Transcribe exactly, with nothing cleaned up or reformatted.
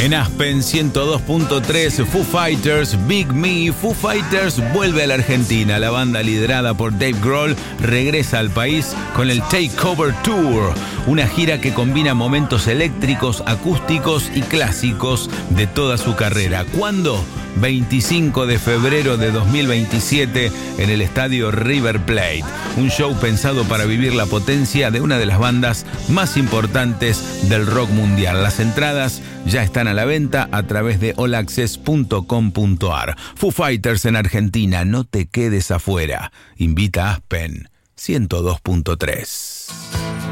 En Aspen ciento dos punto tres, Foo Fighters, Big Me. Foo Fighters vuelve a la Argentina. La banda liderada por Dave Grohl regresa al país con el Takeover Tour, una gira que combina momentos eléctricos, acústicos y clásicos de toda su carrera. ¿Cuándo? veinticinco de febrero de dos mil veintisiete en el estadio River Plate. Un show pensado para vivir la potencia de una de las bandas más importantes del rock mundial. Las entradas ya están a la venta a través de all access punto com punto a r. Foo Fighters en Argentina, no te quedes afuera. Invita a Aspen ciento dos punto tres.